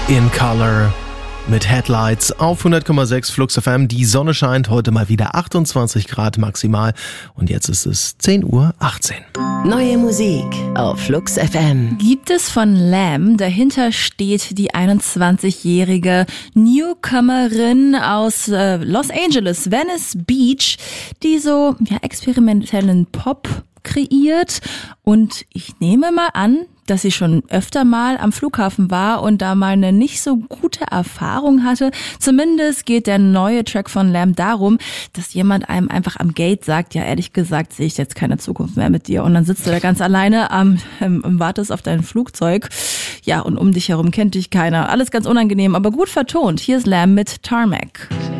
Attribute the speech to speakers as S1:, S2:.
S1: In Color mit Headlights auf 100,6 Flux FM. Die Sonne scheint, heute mal wieder 28 Grad maximal und jetzt ist es 10:18 Uhr.
S2: Neue Musik auf Flux FM.
S3: Gibt es von Lamb. Dahinter steht die 21-jährige Newcomerin aus Los Angeles, Venice Beach, die so experimentellen Pop kreiert. Und ich nehme mal an, dass sie schon öfter mal am Flughafen war und da mal eine nicht so gute Erfahrung hatte. Zumindest geht der neue Track von Lamb darum, dass jemand einem einfach am Gate sagt, ja, ehrlich gesagt sehe ich jetzt keine Zukunft mehr mit dir. Und dann sitzt du da ganz alleine wartest auf dein Flugzeug. Ja, und um dich herum kennt dich keiner. Alles ganz unangenehm, aber gut vertont. Hier ist Lamb mit Tarmac.